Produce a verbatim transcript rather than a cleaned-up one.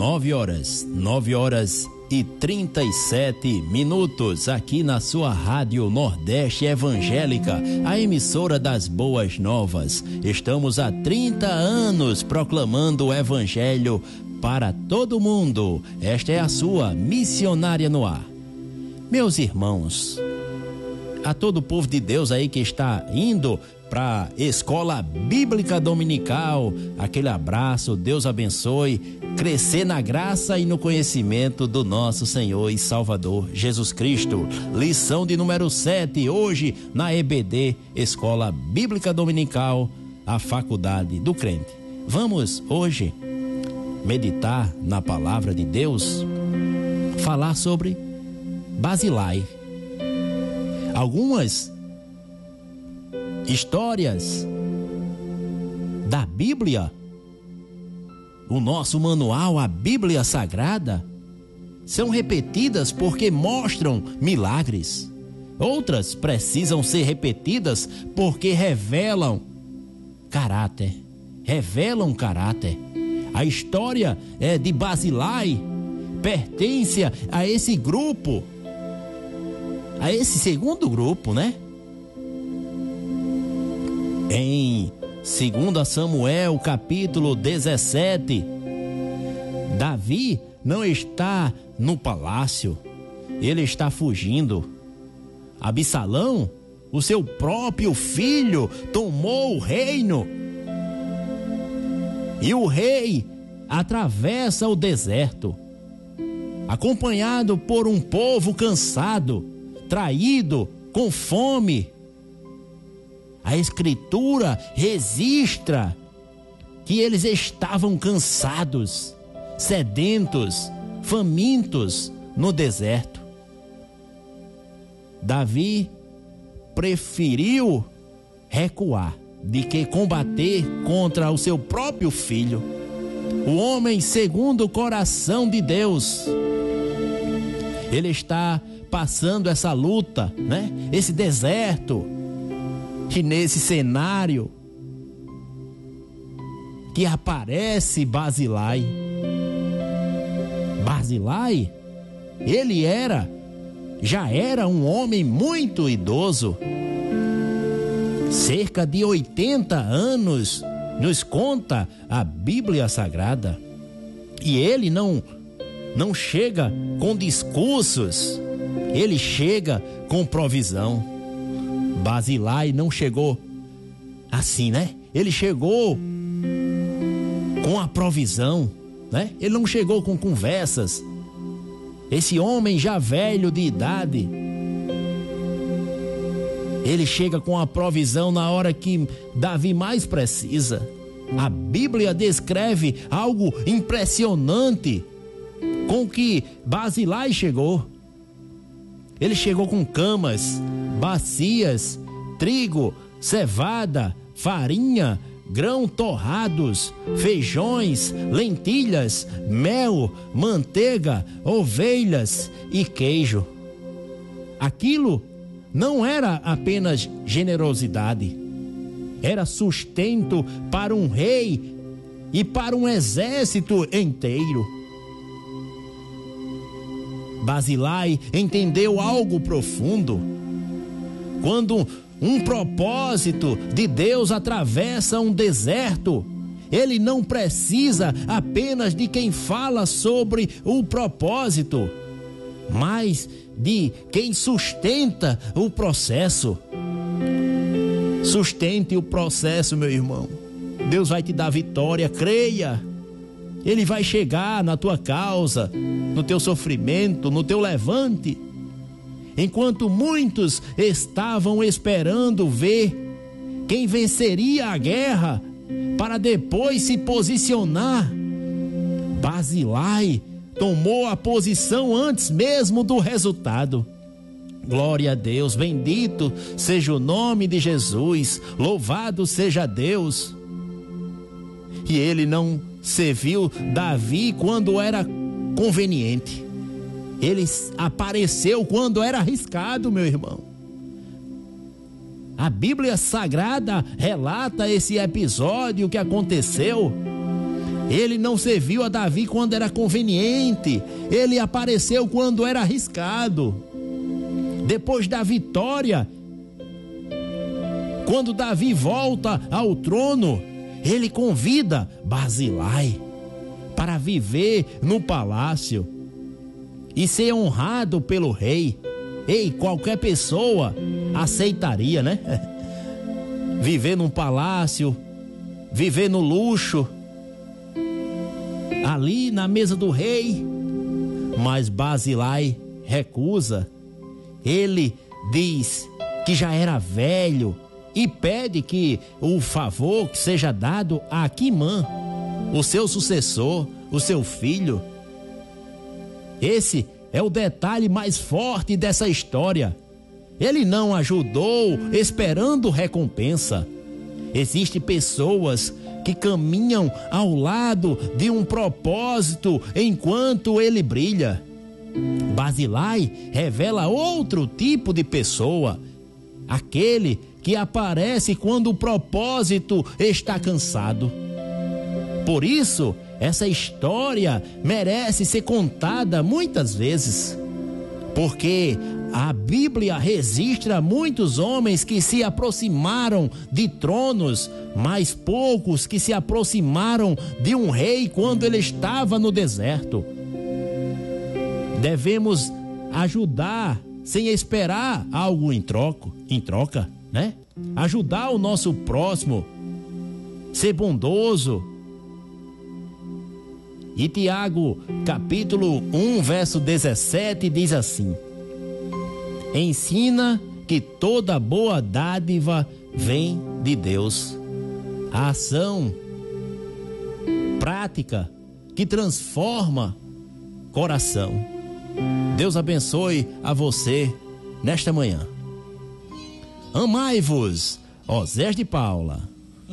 nove horas, nove horas e trinta e sete minutos, aqui na sua Rádio Nordeste Evangélica, a emissora das Boas Novas. Estamos há trinta anos proclamando o Evangelho para todo mundo. Esta é a sua Missionária no Ar. Meus irmãos, a todo o povo de Deus aí que está indo para Escola Bíblica Dominical, aquele abraço, Deus abençoe, crescer na graça e no conhecimento do nosso Senhor e Salvador Jesus Cristo. Lição de número sete, hoje na E B D, Escola Bíblica Dominical, a Faculdade do Crente. Vamos hoje meditar na palavra de Deus, falar sobre Basilai. Algumas histórias da Bíblia, o nosso manual, a Bíblia Sagrada, são repetidas porque mostram milagres. Outras precisam ser repetidas porque revelam caráter, revelam caráter. A história é de Basilai pertence a esse grupo, a esse segundo grupo, né? Em segundo Samuel, capítulo dezessete, Davi não está no palácio, ele está fugindo. Absalão, o seu próprio filho, tomou o reino. E o rei atravessa o deserto, acompanhado por um povo cansado, traído, com fome. A Escritura registra que eles estavam cansados, sedentos, famintos no deserto. Davi preferiu recuar de que combater contra o seu próprio filho, o homem segundo o coração de Deus. Ele está passando essa luta, né? Esse deserto. Que nesse cenário que aparece Basilai. Basilai, ele era, já era um homem muito idoso, cerca de oitenta anos, nos conta a Bíblia Sagrada. E ele não, não chega com discursos, ele chega com provisão. Basilai não chegou assim, né? Ele chegou com a provisão, né? Ele não chegou com conversas. Esse homem já velho de idade, ele chega com a provisão na hora que Davi mais precisa. A Bíblia descreve algo impressionante com que Basilai chegou. Ele chegou com camas, bacias, trigo, cevada, farinha, grão torrados, feijões, lentilhas, mel, manteiga, ovelhas e queijo. Aquilo não era apenas generosidade, era sustento para um rei e para um exército inteiro. Basilai entendeu algo profundo. Quando um propósito de Deus atravessa um deserto, ele não precisa apenas de quem fala sobre o propósito, mas de quem sustenta o processo. Sustente o processo, meu irmão. Deus vai te dar vitória, creia. Ele vai chegar na tua causa, no teu sofrimento, no teu levante. Enquanto muitos estavam esperando ver quem venceria a guerra para depois se posicionar, Basilai tomou a posição antes mesmo do resultado. Glória a Deus, bendito seja o nome de Jesus, louvado seja Deus. E ele não serviu Davi quando era conveniente. Ele apareceu quando era arriscado, meu irmão. A Bíblia Sagrada relata esse episódio que aconteceu Ele não serviu a Davi quando era conveniente. Ele apareceu quando era arriscado. Depois da vitória, quando Davi volta ao trono, ele convida Barzilai para viver no palácio e ser honrado pelo rei. Ei, qualquer pessoa aceitaria, né? Viver num palácio, viver no luxo, ali na mesa do rei. Mas Barzilai recusa. Ele diz que já era velho e pede que o favor que seja dado a Aquimã, o seu sucessor, o seu filho. Esse é o detalhe mais forte dessa história. Ele não ajudou esperando recompensa. Existem pessoas que caminham ao lado de um propósito enquanto ele brilha. Barzilai revela outro tipo de pessoa, aquele que aparece quando o propósito está cansado. Por isso, essa história merece ser contada muitas vezes, porque a Bíblia registra muitos homens que se aproximaram de tronos, mas poucos que se aproximaram de um rei quando ele estava no deserto. Devemos ajudar sem esperar algo em troca, em troca, né? Ajudar o nosso próximo, ser bondoso. E Tiago, capítulo um, verso dezessete, diz assim: ensina que toda boa dádiva vem de Deus. A ação prática que transforma coração. Deus abençoe a você nesta manhã. Amai-vos, Osés de Paula.